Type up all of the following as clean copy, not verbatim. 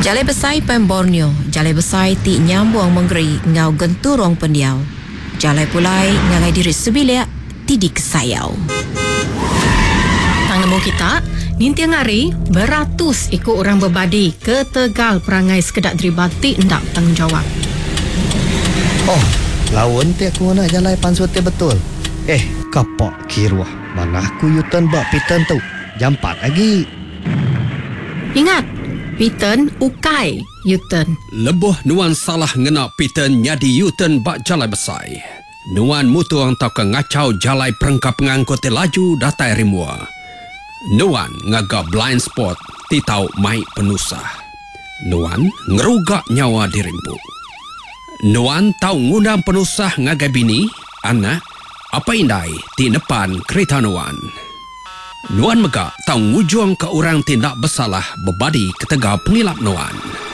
Jalai besai pen Borneo, jalai besai ti nyambung menggeri ngau genturong pendiau. Jalai pulai ngagai diri sebilia ti di kesayau. Tangan kita, ninti ngari beratus ikut orang berbadi ke Tegal perangai sekedak deribati ndak tanggungjawab. Oh, lawan ti aku nak jalai pansut ti betul. Kapak kiruah. Mana aku yutan bak pitan tu. Jam 4 lagi. Ingat, Piten ukai Yutan. Lebuh nuan salah ngena Piten nyadi Yutan bak jalai besai. Nuan mutuang tau ke ngacau jalai perengkap ngangkut laju datai rimua. Nuan ngaga blind spot ti tau mai penusah. Nuan ngerugak nyawa dirimpu. Nuan tau ngundang penusah ngagai bini, anak, apa indai ti depan kereta Nuan. Nuan megak tau ngujung ke orang tindak bersalah berbadi ke Tegal pengilap Nuan.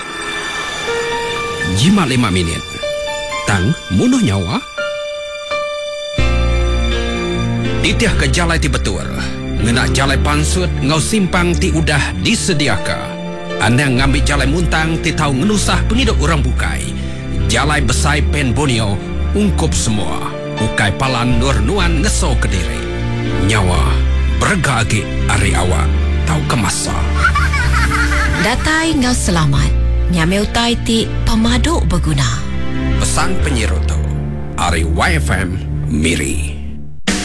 Jimat 5 minit. Tang munuh nyawa. Ditiah ke jalai ti betul. Ngena jalai pansut ngau simpang ti udah disediaka. Anda ngambil jalai muntang ti tau ngenusah penghidup orang bukai. Jalai besai pen Borneo ungkup semua. Bukai palan nur Nuan ngeso ke diri. Nyawa bergagi hari awak tau kemasa. Datai ngau selamat. Nyame utai ti pemaduk berguna. Pesan penyiru tu. Ari YFM Miri.